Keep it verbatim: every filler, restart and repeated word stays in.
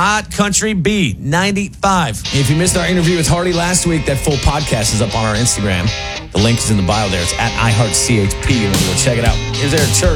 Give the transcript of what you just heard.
Hot Country B ninety-five. If you missed our interview with Hardy last week, that full podcast is up on our Instagram. The link is in the bio there. It's at iHeartCHP. You want to go check it out. Is there a church?